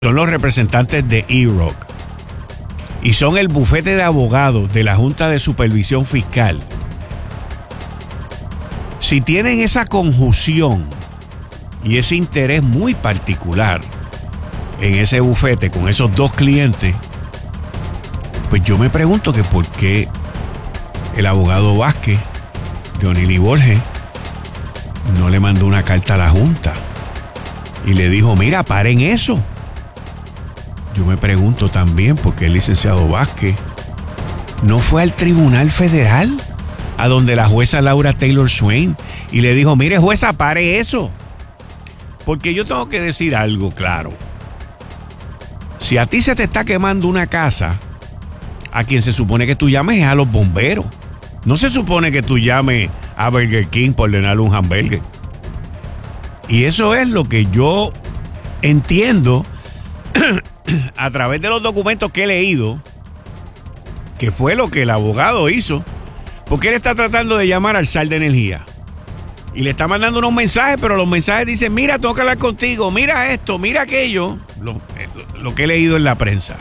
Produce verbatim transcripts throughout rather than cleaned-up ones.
son los representantes de E-Rock y son el bufete de abogados de la Junta de Supervisión Fiscal. Si tienen esa conjunción y ese interés muy particular en ese bufete con esos dos clientes, pues yo me pregunto que por qué el abogado Vázquez, Dionili Borges, no le mandó una carta a la Junta y le dijo, mira, paren eso. Yo me pregunto también por qué el licenciado Vázquez no fue al Tribunal Federal, a donde la jueza Laura Taylor Swain, y le dijo, mire jueza, pare eso. Porque yo tengo que decir algo claro. Si a ti se te está quemando una casa, a quien se supone que tú llames es a los bomberos. No se supone que tú llames a Burger King por ordenarle un hamburger. Y eso es lo que yo entiendo a través de los documentos que he leído, que fue lo que el abogado hizo, porque él está tratando de llamar al S A R de Energía y le está mandando unos mensajes, pero los mensajes dicen, mira, tengo que hablar contigo, mira esto, mira aquello, lo, lo que he leído en la prensa.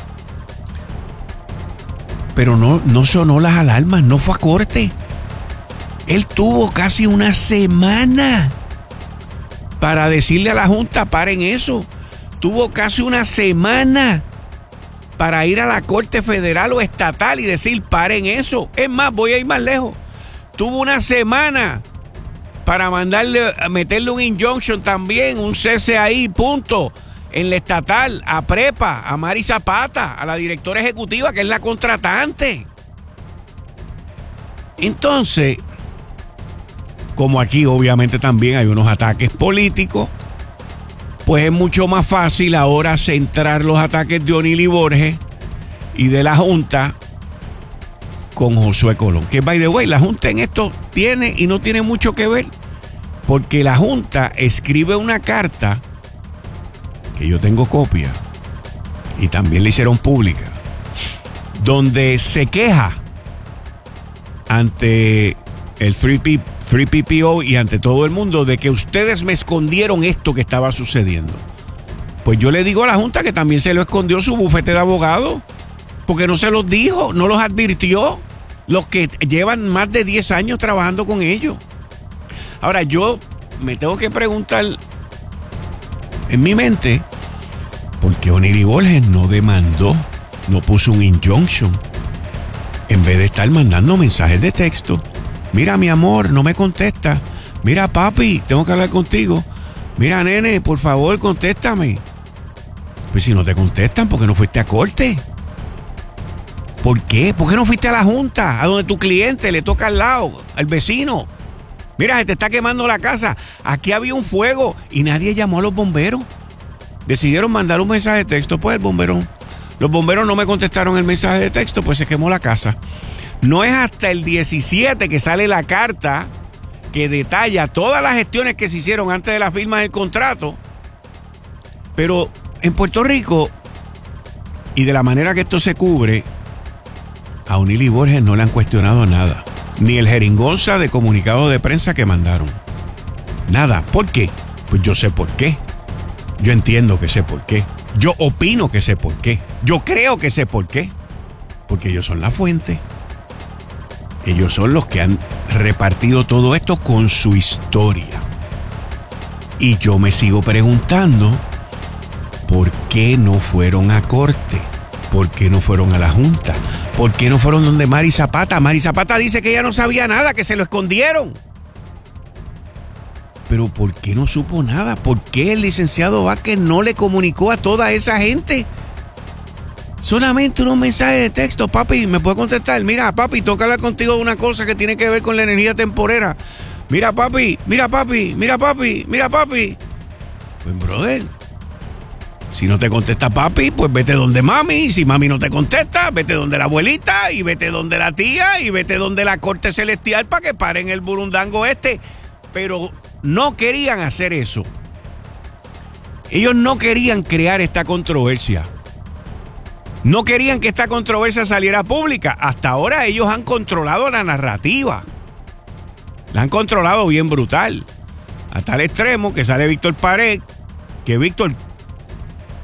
Pero no, no sonó las alarmas, no fue a corte. Él tuvo casi una semana para decirle a la Junta, paren eso. Tuvo casi una semana para ir a la Corte Federal o Estatal y decir, paren eso. Es más, voy a ir más lejos. Tuvo una semana para mandarle, meterle un injunction también, un cese ahí, punto, en la estatal, a Prepa, a Mari Zapata, a la directora ejecutiva, que es la contratante. Entonces, como aquí obviamente también hay unos ataques políticos, pues es mucho más fácil ahora centrar los ataques de Dionili Borges y de la Junta con Josué Colón. Que, by the way, la Junta en esto tiene y no tiene mucho que ver, porque la Junta escribe una carta, que yo tengo copia, y también la hicieron pública, donde se queja ante el tres P P O y ante todo el mundo de que ustedes me escondieron esto que estaba sucediendo. Pues yo le digo a la Junta que también se lo escondió su bufete de abogados, porque no se los dijo, no los advirtió, los que llevan más de diez años trabajando con ellos. Ahora yo me tengo que preguntar en mi mente, ¿por qué Dionili Borges no demandó, no puso un injunction, en vez de estar mandando mensajes de texto? Mira, mi amor, no me contesta. Mira, papi, tengo que hablar contigo. Mira, nene, por favor, contéstame. Pues si no te contestan, ¿por qué no fuiste a corte? ¿Por qué? ¿Por qué no fuiste a la Junta, a donde tu cliente le toca al lado, al vecino? Mira, se te está quemando la casa. Aquí había un fuego y nadie llamó a los bomberos. Decidieron mandar un mensaje de texto, pues el bombero, los bomberos no me contestaron el mensaje de texto, pues se quemó la casa. No es hasta el diecisiete que sale la carta que detalla todas las gestiones que se hicieron antes de la firma del contrato. Pero en Puerto Rico, y de la manera que esto se cubre, a Dionili Borges no le han cuestionado nada. Ni el jeringonza de comunicado de prensa que mandaron. Nada. ¿Por qué? Pues yo sé por qué. Yo entiendo que sé por qué. Yo opino que sé por qué. Yo creo que sé por qué. Porque ellos son la fuente. Ellos son los que han repartido todo esto con su historia. Y yo me sigo preguntando, ¿por qué no fueron a corte? ¿Por qué no fueron a la Junta? ¿Por qué no fueron donde Mari Zapata? Mari Zapata dice que ella no sabía nada, que se lo escondieron. Pero ¿por qué no supo nada? ¿Por qué el licenciado Vázquez no le comunicó a toda esa gente? Solamente unos mensajes de texto. Papi, ¿me puede contestar? Mira, papi, toca hablar contigo de una cosa que tiene que ver con la energía temporera. Mira, papi, mira, papi, mira, papi, mira, papi. Pues, brother, si no te contesta papi, pues vete donde mami. Y si mami no te contesta, vete donde la abuelita, y vete donde la tía, y vete donde la corte celestial para que paren el burundango este. Pero no querían hacer eso. Ellos no querían crear esta controversia. No querían que esta controversia saliera pública. Hasta ahora ellos han controlado la narrativa. La han controlado bien brutal. A tal extremo que sale Víctor Pared, que Víctor